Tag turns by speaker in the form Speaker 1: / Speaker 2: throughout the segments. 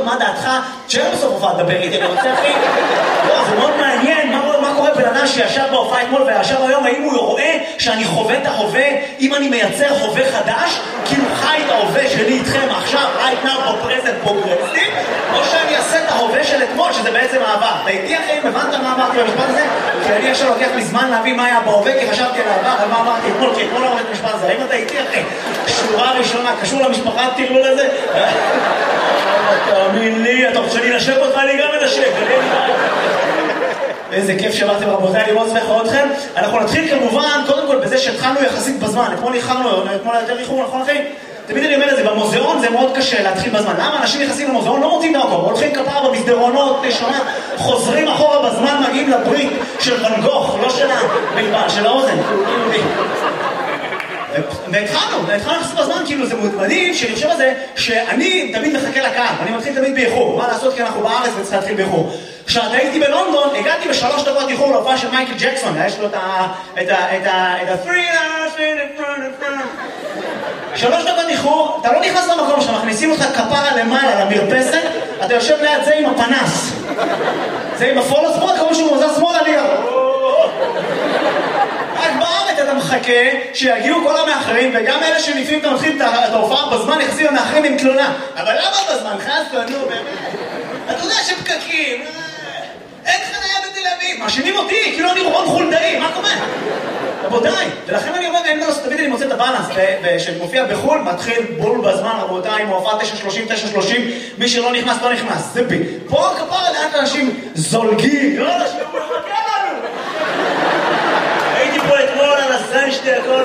Speaker 1: מה דעתך? תשאר בסוף הופעה, דבר איתי, אני רוצה אחי. לא, זה מאוד מעניין, מה קורה בן אדם שישב בהופעה אתמול וישב היום, האם הוא רואה שאני חווה את ההווה, אם אני מייצר הווה חדש, כאילו חי את ההווה שלי איתכם עכשיו, right now, present, progressive, או שאני אעשה את ההווה של אתמול, שזה בעצם העבר. אתה איתי אחי, הבנת מה אמרתי במשפט הזה? כי אני עכשיו לוקח לי זמן להבין מה היה בהווה, כי חשבתי על העבר, אבל מה אמרתי אתמול, כי אתמול אמרתי את המשפט הזה. האם אתה איתי אחי? שורה ראשונה, קשור למשפחה, תראו לזה? תאמין לי, אתה רוצה שאני נשב אותך, אני גם מנשב. איזה כיף שבאתם רבותיי לראות ואיכו אתכם. אנחנו נתחיל כמובן, קודם כל בזה שהתחלנו יחסית בזמן. אתמול יותר איחור, נכון אחי? תמיד אני אומר את זה, במוזיאון זה מאוד קשה להתחיל בזמן. למה אנשים נכנסים למוזיאון לא מוצאים דרכו? הולכים כפרה במסדרונות, נשמה, חוזרים אחורה בזמן, מגיעים לברית של ון גוך, לא של הבלבל, של האוזן. והתחלנו לחסות בזמן, כאילו זה מדהים שאני חושב על זה שאני תמיד מחכה לקהל, אני מתחיל תמיד באיחור, מה לעשות כי אנחנו בארץ וצריך להתחיל באיחור. כשאתה הייתי בלונדון, הגעתי ב3 דקות איחור להופעה של מייקל ג'קסון, יש לו את ה-3 דקות איחור, אתה לא נכנס למקום שאתה מכניסים אותך כפרה למעלה למרפסת, אתה יושב ליד זה עם הפנס, זה עם הפולו ספורט, כמו שהוא מוזר שמאלה לי רק בארץ אתה מחכה שיגיעו כל המאחרים, וגם אלה שניפים אתה מתחיל את ההופעה בזמן, יחסים המאחרים עם תלונה. אבל למה בזמן? חסת, נו באמת. אתה יודע שפקקים, אין חניה בתל אביב, מאשימים אותי, כאילו אני רון חולדאי, מה קורה? רבותיי, ולכן אני אומר, אין מנוס, תמיד אני מוצא את הבאלנס, ושמופיע בחול, מתחיל בול בזמן, רבותיי, עם ההופעה 9:30, מי שלא נכנס, לא נכנס, זה בי. פה כפרה לאט אנשים זולגים, לא אנשים, הוא מחכה לנו. הייתי פה אתמול על הסן שתי הכל.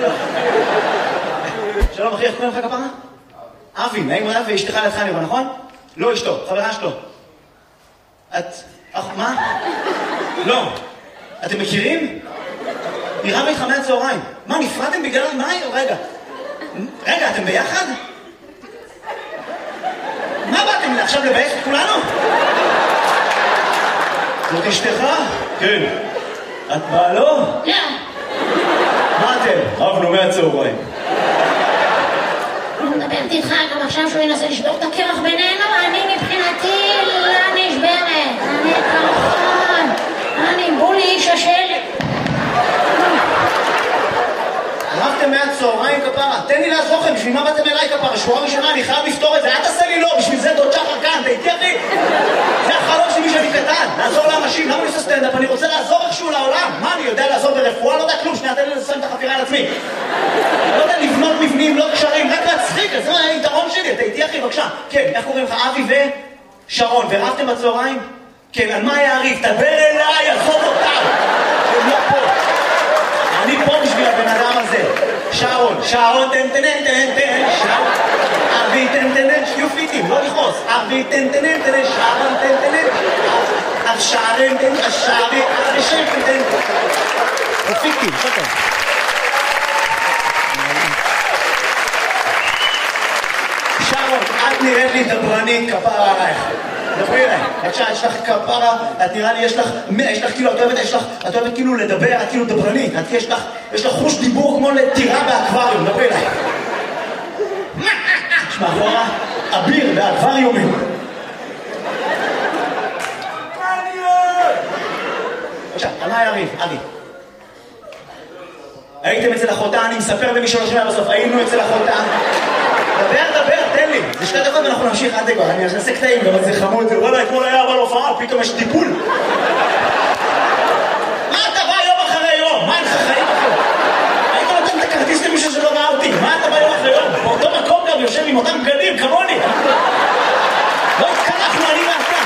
Speaker 1: שלום אחי, איך קוראים לך כפרה? אבי, נעים רב ואשתך לידך נראה, נכון? לא אשתו, חברה שלו. את... מה? לא. אתם מכירים? נראה איתך מהצהריים. מה, נפרדתם בגלל... מה? רגע, אתם ביחד? מה באתם עכשיו לבייך את כולנו? זאת אשתך? כן. את באה לא?
Speaker 2: לא.
Speaker 1: מה אתם? אהבנו מהצהריים.
Speaker 2: הוא מדברת איתך גם עכשיו שהוא ינסה לשבור את הקרח בינינו, אני מבחינתי לא נשברת. אני כמובן. אני בולי איש השלט.
Speaker 1: אמרתם מהצהריים כפרה, תן לי לעזור לכם, בשביל מה באתם אליי כפרה? שורה ראשונה, אני חייב לפתור את זה, אל תעשה לי לא, בשביל זה דוד שחר כאן, תהייתי אחי. זה החלום שלי שאני קטן, לעזור לאנשים, למה אני עושה סטנדאפ? אני רוצה לעזור איכשהו לעולם. מה, אני יודע לעזור ברפואה? לא יודע כלום, שנייה, תן לי לסיים את החפירה על עצמי. לא יודע לבנות מבנים, לא קשרים, רק להצחיק, זה היתרון שלי, תהייתי אחי, בבקשה. כן, איך קוראים לך? אבי ושרון, ורבתם בצהריים? כן, על מה יעריף? תדבר אליי, עזוב אותם. הם לא פה. אני פה בשביל הבן אדם הזה. שרון, תן, שרון. אבי, תן, יופיטים, לא לכעוס. אבי, תן, שרון, תן. שרון, תן, שרי, אבי, תן. יופיטים, שוקר. שרון, את נראית לי דברנית כפרה עלייך. דברי אליי, בבקשה, יש לך כפרה, את נראה לי, יש לך כאילו, את אוהבת כאילו לדבר, את כאילו דברנית, יש לך חוש דיבור כמו לטירה באקווריום, דברי אליי. תשמע, אחורה, אביר באקווריומים. בבקשה, על מה יריב, אבי? הייתם אצל אחותה, אני מספר למי שלא שומע בסוף, היינו אצל אחותה. דבר, תן לי. זה 2 דקות ואנחנו נמשיך עד דקות. אני אעשה קטעים, גם זה חמוד. וואלה, אתמול היה אבל הופעה, פתאום יש טיפול. מה אתה בא יום אחרי יום? מה אין לך חיים אחרי? היית נותן את הכרטיס למישהו שלא ראה אותי. מה אתה בא יום אחרי יום? באותו מקום גם יושב עם אותם בגדים, כמוני. לא התקלחנו, אני ואתה.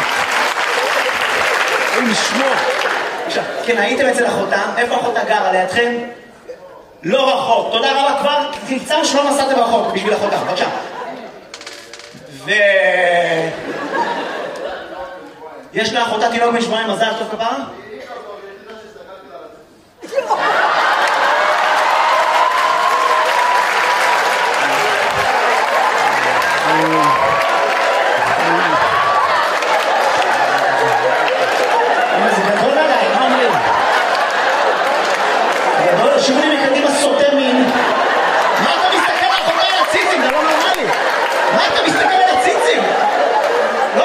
Speaker 1: אין לשמור. עכשיו, כן, הייתם אצל אחותה. איפה אחותה גרה? לידכם? לא רחוק, תודה רבה כבר, תמצאנו שלא נסעתם רחוק בשביל אחותה, בבקשה. יש לאחותה תינוק בן 7 מזל טוב כפרה?